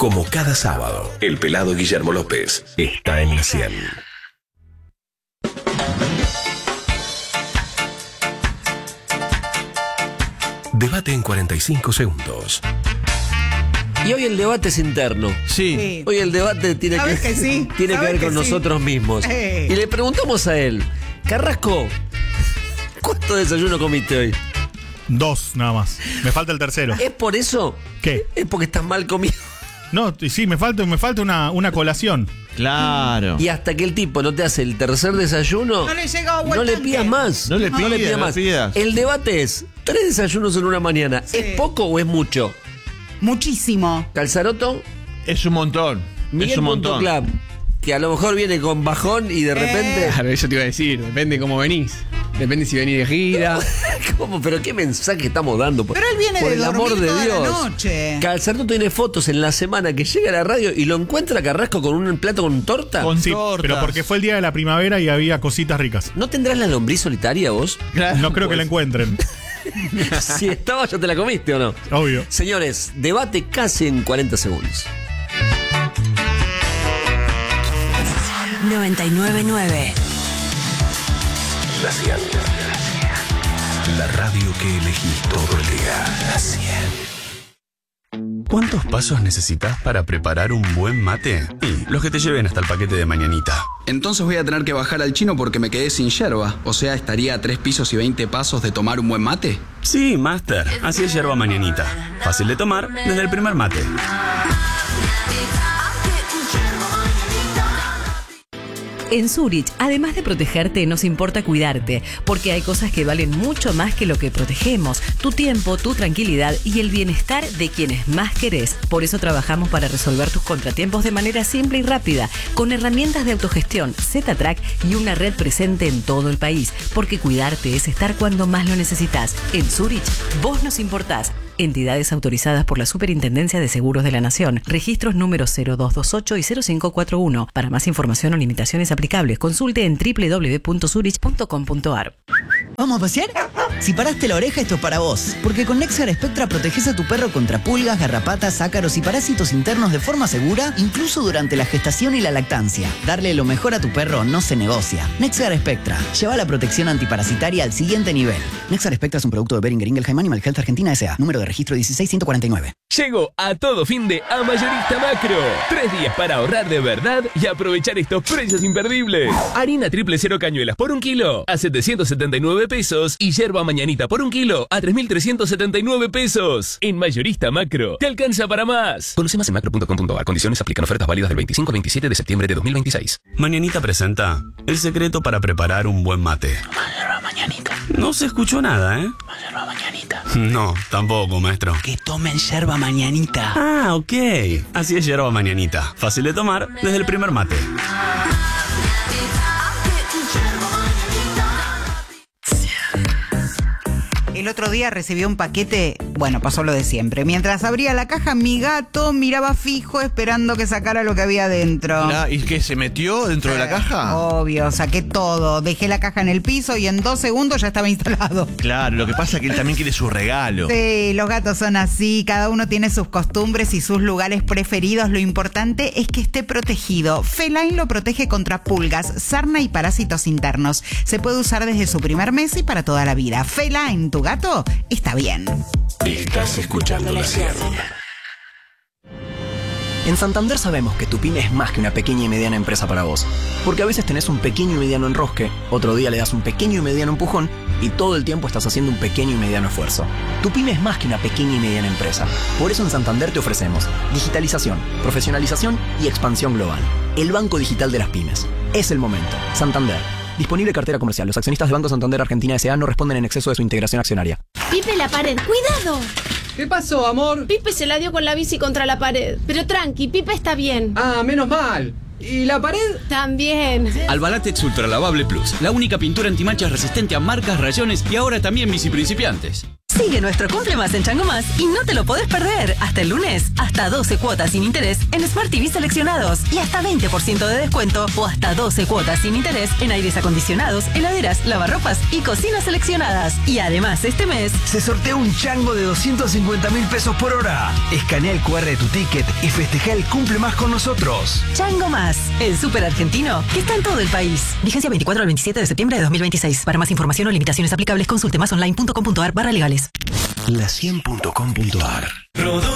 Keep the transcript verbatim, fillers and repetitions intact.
Como cada sábado, el pelado Guillermo López está en la cien. Debate en cuarenta y cinco segundos. Y hoy el debate es interno. Sí. Sí. Hoy el debate tiene que, que sí? tiene que ver ¿Sabes con que sí? nosotros mismos. Eh. Y le preguntamos a él, Carrasco, ¿cuánto desayuno comiste hoy? Dos, nada más. Me falta el tercero. ¿Es por eso? ¿Qué? Es porque estás mal comido. No, sí, me falta, me falta una, una colación. Claro. Y hasta que el tipo no te hace el tercer desayuno, No le llega agua no al le tanque. pidas más. No le pidas, pidas no más. pidas. El debate es, ¿tres desayunos en una mañana Sí. es poco o es mucho? Muchísimo. Calzaroto, Es un montón. es Miguel un Punto montón. Club, que a lo mejor viene con bajón y de repente... Claro, eso te iba a decir, depende cómo venís. Depende si venís de gira. ¿Cómo? ¿Pero qué mensaje estamos dando? Por, Pero él viene por de el amor dormir de toda la Dios. noche. Calzaroto tiene fotos en la semana que llega a la radio y lo encuentra Carrasco con un plato con torta. Con Sí, tortas. pero porque fue el día de la primavera y había cositas ricas. ¿No tendrás la lombriz solitaria vos? No creo que la encuentren. Si estaba, ya te la comiste o no. Obvio. Señores, debate casi en cuarenta segundos. noventa y nueve nueve. La cien. La radio que elegís todo el día. La cien. ¿Cuántos pasos necesitas para preparar un buen mate? Y los que te lleven hasta el paquete de mañanita. Entonces voy a tener que bajar al chino porque me quedé sin yerba. O sea, estaría a tres pisos y veinte pasos de tomar un buen mate. Sí, Master. Así es yerba mañanita. Fácil de tomar desde el primer mate. En Zurich, además de protegerte, nos importa cuidarte, porque hay cosas que valen mucho más que lo que protegemos: tu tiempo, tu tranquilidad y el bienestar de quienes más querés. Por eso trabajamos para resolver tus contratiempos de manera simple y rápida, con herramientas de autogestión, Z-Track y una red presente en todo el país, porque cuidarte es estar cuando más lo necesitas. En Zurich, vos nos importás. Entidades autorizadas por la Superintendencia de Seguros de la Nación. Registros número cero dos dos ocho y cero cinco cuatro uno. Para más información o limitaciones aplicables, consulte en doble u doble u doble u punto zurich punto com punto a r. ¿Vamos a pasear? Si paraste la oreja, esto es para vos. Porque con Nexar Spectra proteges a tu perro contra pulgas, garrapatas, ácaros y parásitos internos de forma segura, incluso durante la gestación y la lactancia. Darle lo mejor a tu perro no se negocia. Nexar Spectra. Lleva la protección antiparasitaria al siguiente nivel. Nexar Spectra es un producto de Boehringer Ingelheim Animal Health Argentina S A. Número de registro dieciséis ciento cuarenta y nueve. Llegó a todo fin de a Mayorista Macro. Tres días para ahorrar de verdad y aprovechar estos precios imperdibles. Harina triple cero cañuelas por un kilo a setecientos setenta y nueve pesos y yerba mañanita por un kilo a tres mil trescientos setenta y nueve pesos. En Mayorista Macro, te alcanza para más. Conoce más en macro punto com punto a r. Condiciones aplican. Ofertas válidas del veinticinco al veintisiete de septiembre de dos mil veintiséis. Mañanita presenta el secreto para preparar un buen mate. Yerba mañanita. No se escuchó nada, ¿eh? Yerba mañanita. No, tampoco, maestro. Que tomen yerba mañanita. Ah, ok. Así es yerba mañanita. Fácil de tomar desde el primer mate. El otro día recibí un paquete, bueno, pasó lo de siempre. Mientras abría la caja, mi gato miraba fijo esperando que sacara lo que había dentro. La- ¿Y qué? ¿Se metió dentro de la caja? Obvio, saqué todo. Dejé la caja en el piso y en dos segundos ya estaba instalado. Claro, lo que pasa es que él también quiere su regalo. Sí, los gatos son así, cada uno tiene sus costumbres y sus lugares preferidos. Lo importante es que esté protegido. Feline lo protege contra pulgas, sarna y parásitos internos. Se puede usar desde su primer mes y para toda la vida. Feline, tu gato está bien. Estás escuchando la cien. En Santander sabemos que tu pyme es más que una pequeña y mediana empresa para vos. Porque a veces tenés un pequeño y mediano enrosque, otro día le das un pequeño y mediano empujón y todo el tiempo estás haciendo un pequeño y mediano esfuerzo. Tu pyme es más que una pequeña y mediana empresa. Por eso en Santander te ofrecemos digitalización, profesionalización y expansión global. El banco digital de las pymes. Es el momento. Santander. Disponible cartera comercial. Los accionistas de Banco Santander Argentina S A no responden en exceso de su integración accionaria. Pipe, la pared. ¡Cuidado! ¿Qué pasó, amor? Pipe se la dio con la bici contra la pared. Pero tranqui, Pipe está bien. Ah, menos mal. ¿Y la pared? También. Albalatex Ultra Lavable Plus. La única pintura antimanchas resistente a marcas, rayones y ahora también bici principiantes. Sigue nuestro Cumple Más en Chango Más y no te lo podés perder. Hasta el lunes, hasta doce cuotas sin interés en Smart T V seleccionados y hasta veinte por ciento de descuento o hasta doce cuotas sin interés en aires acondicionados, heladeras, lavarropas y cocinas seleccionadas. Y además, este mes se sortea un chango de doscientos cincuenta mil pesos por hora. Escanea el cu erre de tu ticket y festeja el Cumple Más con nosotros. Chango Más, el súper argentino que está en todo el país. Vigencia veinticuatro al veintisiete de septiembre de dos mil veintiséis. Para más información o limitaciones aplicables, consulte más online punto com punto ar barra legales. La cien punto com punto ar